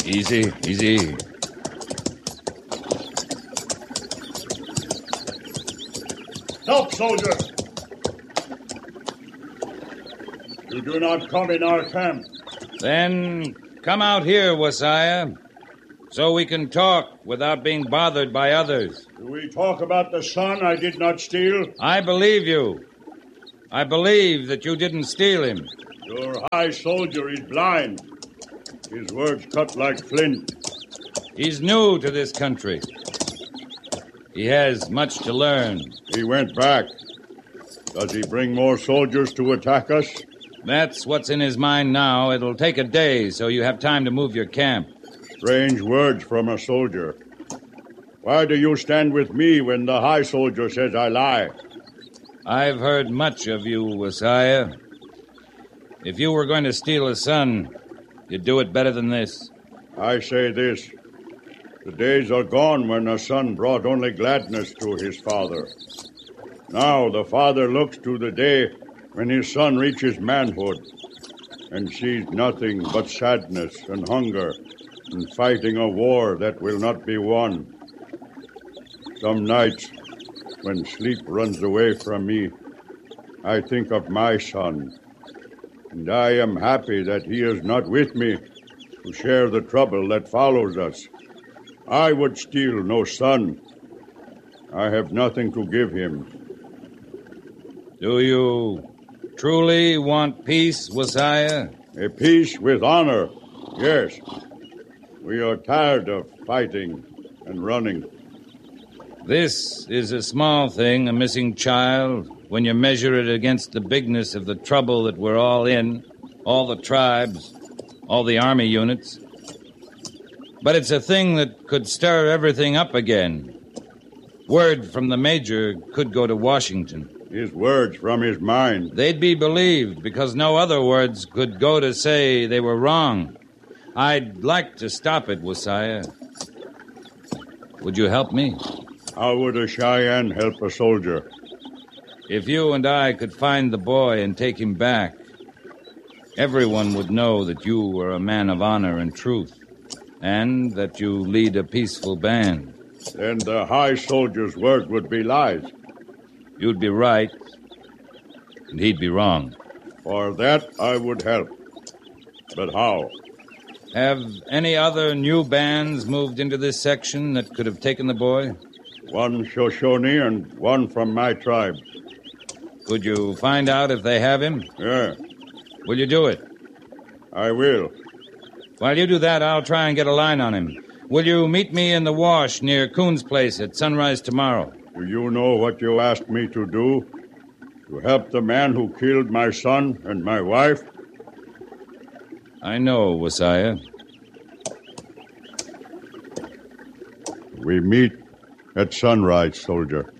Easy, easy. Stop, soldier! You do not come in our camp. Then come out here, Wasiah, so we can talk without being bothered by others. Do we talk about the son I did not steal? I believe you. I believe that you didn't steal him. Your high soldier is blind. His words cut like flint. He's new to this country. He has much to learn. He went back. Does he bring more soldiers to attack us? That's what's in his mind now. It'll take a day, so you have time to move your camp. Strange words from a soldier. Why do you stand with me when the high soldier says I lie? I've heard much of you, Wasiah. If you were going to steal a son, you'd do it better than this. I say this. The days are gone when a son brought only gladness to his father. Now the father looks to the day when his son reaches manhood and sees nothing but sadness and hunger and fighting a war that will not be won. Some nights, when sleep runs away from me, I think of my son, and I am happy that he is not with me to share the trouble that follows us. I would steal no son. I have nothing to give him. Do you truly want peace, Wasiah? A peace with honor, yes. We are tired of fighting and running. This is a small thing, a missing child, when you measure it against the bigness of the trouble that we're all in, all the tribes, all the army units. But it's a thing that could stir everything up again. Word from the major could go to Washington. His words from his mind. They'd be believed because no other words could go to say they were wrong. I'd like to stop it, Wasiah. Would you help me? How would a Cheyenne help a soldier? If you and I could find the boy and take him back, everyone would know that you were a man of honor and truth, and that you lead a peaceful band. Then the high soldier's word would be lies. You'd be right, and he'd be wrong. For that I would help. But how? Have any other new bands moved into this section that could have taken the boy? One Shoshone and one from my tribe. Could you find out if they have him? Yeah, Will you do it? I will. While you do that, I'll try and get a line on him. Will you meet me in the wash near Coon's place at sunrise tomorrow? Do you know what you asked me to do? To help the man who killed my son and my wife? I know, Wasiah. We meet at sunrise, soldier.